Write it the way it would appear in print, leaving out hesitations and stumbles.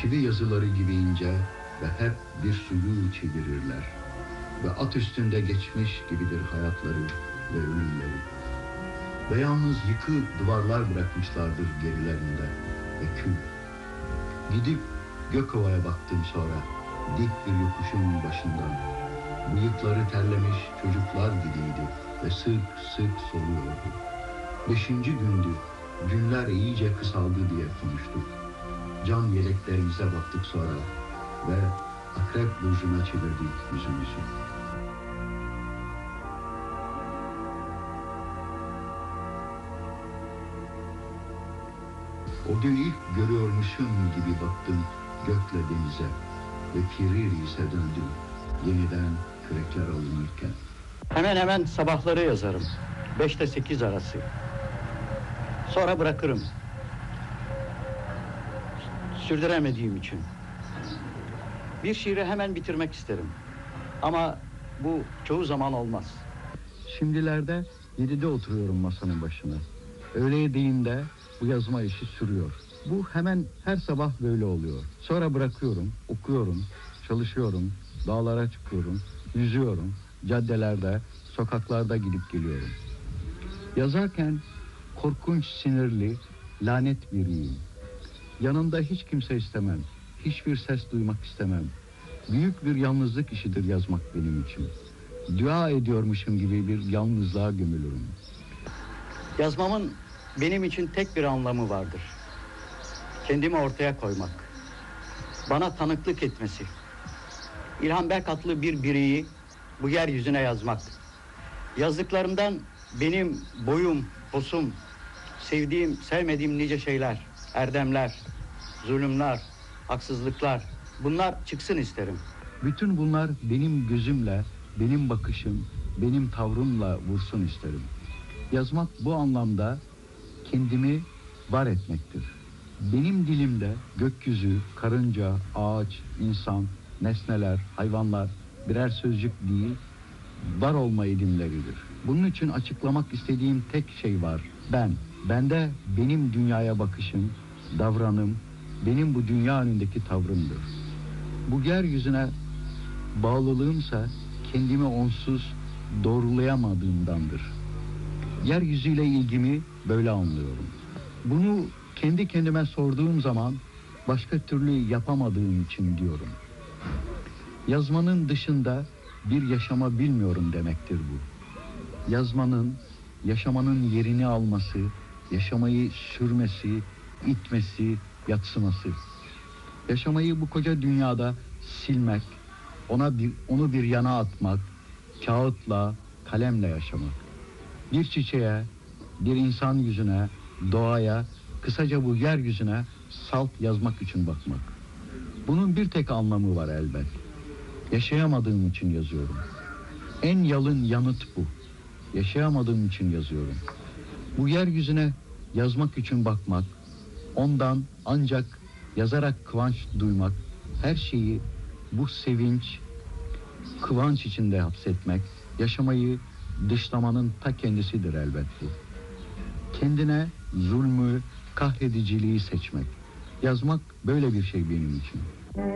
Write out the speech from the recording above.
Çivi yazıları gibi ince ve hep bir suyu çevirirler. Ve at üstünde geçmiş gibidir hayatları ve ölümleri. Ve yalnız yıkık duvarlar bırakmışlardır gerilerinde ve kül. Gidip Gökova'ya baktım sonra, dik bir yokuşun başından. Bıyıkları terlemiş çocuklar gibiydi ve sık sık soluyordu. 5. gündü, günler iyice kısaldı diye konuştuk. Cam yeleklerimize baktık sonra ve Akrep burcuna çevirdik yüzümüzü. O gün ilk görüyormuşum gibi baktım gökle denize ve Kiriris'e döndüm yeniden kürekler alınırken. Hemen hemen sabahları yazarım. 5'te 8 arası. Sonra bırakırım. Sürdüremediğim için. Bir şiiri hemen bitirmek isterim. Ama bu çoğu zaman olmaz. Şimdilerde 7'de oturuyorum masanın başına. Öğle değinde bu yazma işi sürüyor. Bu hemen her sabah böyle oluyor. Sonra bırakıyorum, okuyorum, çalışıyorum, dağlara çıkıyorum, yüzüyorum, caddelerde, sokaklarda gidip geliyorum. Yazarken korkunç, sinirli, lanet biriyim. Yanımda hiç kimse istemem, hiçbir ses duymak istemem. Büyük bir yalnızlık işidir yazmak benim için. Dua ediyormuşum gibi bir yalnızlığa gömülürüm. Yazmamın benim için tek bir anlamı vardır. Kendimi ortaya koymak. Bana tanıklık etmesi. İlhan Berk adlı bir bireyi bu yeryüzüne yazmak. Yazdıklarımdan benim boyum, posum, sevdiğim, sevmediğim nice şeyler, erdemler, zulümler, haksızlıklar, bunlar çıksın isterim. Bütün bunlar benim gözümle, benim bakışım, benim tavrımla vursun isterim. Yazmak bu anlamda kendimi var etmektir. Benim dilimde gökyüzü, karınca, ağaç, insan, nesneler, hayvanlar birer sözcük değil, var olma edimleridir. Bunun için açıklamak istediğim tek şey var. Ben. Bende benim dünyaya bakışım, davranım, benim bu dünya önündeki tavrımdır. Bu yeryüzüne bağlılığımsa kendimi onsuz doğrulayamadığımdandır. Yeryüzüyle ilgimi böyle anlıyorum. Bunu kendi kendime sorduğum zaman başka türlü yapamadığım için diyorum. Yazmanın dışında bir yaşama bilmiyorum demektir bu. Yazmanın, yaşamanın yerini alması, yaşamayı sürmesi, itmesi, yatsıması. Yaşamayı bu koca dünyada silmek, onu bir yana atmak, kağıtla, kalemle yaşamak. Bir çiçeğe, bir insan yüzüne, doğaya, kısaca bu yeryüzüne salt yazmak için bakmak. Bunun bir tek anlamı var elbet. Yaşayamadığım için yazıyorum. En yalın yanıt bu. Yaşayamadığım için yazıyorum. Bu yeryüzüne yazmak için bakmak, ondan ancak yazarak kıvanç duymak, her şeyi bu sevinç, kıvanç içinde hapsetmek, yaşamayı dışlamanın ta kendisidir elbet bu. Kendine zulmü, kahrediciliği seçmek. Yazmak böyle bir şey benim için.